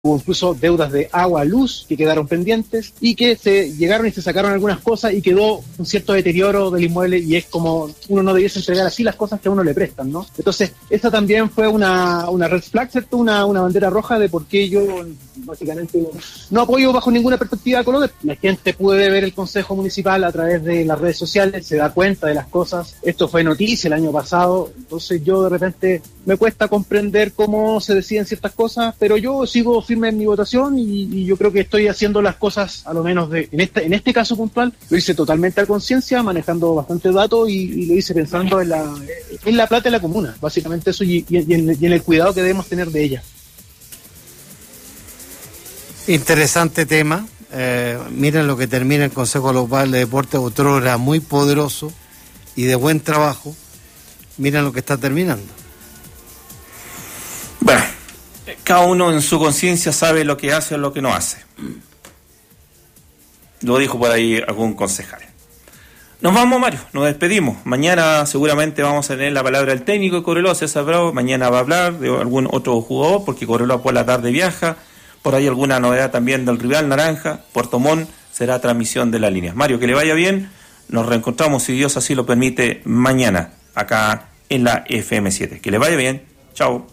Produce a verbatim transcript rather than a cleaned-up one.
hubo incluso deudas de agua, luz que quedaron pendientes y que se llegaron y se sacaron algunas cosas y quedó un cierto deterioro del inmueble y es como uno no debiese entregar así las cosas que a uno le prestan, ¿no? Entonces, esta también fue una, una red flag, ¿cierto? Una, una bandera roja de por qué yo básicamente no apoyo bajo ninguna perspectiva a Colombia. La gente puede ver el Consejo Municipal a través de las redes sociales, se da cuenta de las cosas. Esto fue noticia el año pasado, entonces yo de repente me cuesta comprender cómo se deciden ciertas cosas, pero yo sigo firme en mi votación y, y yo creo que estoy haciendo las cosas, a lo menos de en este en este caso puntual, lo hice totalmente a conciencia, manejando bastante datos y, y lo hice pensando en la en la plata de la comuna, básicamente eso y, y, y, en, y en el cuidado que debemos tener de ella. Interesante tema. Eh, miren lo que termina el Consejo Local de Deportes, otrora muy poderoso y de buen trabajo. Miren lo que está terminando. Bueno, cada uno en su conciencia sabe lo que hace o lo que no hace. Lo dijo por ahí algún concejal. Nos vamos, Mario, nos despedimos. Mañana seguramente vamos a tener la palabra del técnico de Cobreloa, César Bravo. Mañana va a hablar de algún otro jugador, porque Cobreloa por la tarde viaja. Por ahí alguna novedad también del rival Naranja. Puerto Montt será transmisión de las líneas. Mario, que le vaya bien. Nos reencontramos, si Dios así lo permite, mañana, acá en la F M siete. Que le vaya bien. Chao.